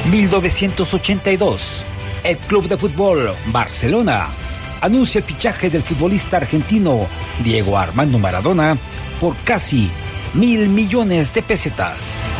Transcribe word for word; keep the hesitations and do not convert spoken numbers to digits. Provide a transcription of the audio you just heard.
mil novecientos ochenta y dos, el Club de Fútbol Barcelona anuncia el fichaje del futbolista argentino Diego Armando Maradona por casi mil millones de pesetas.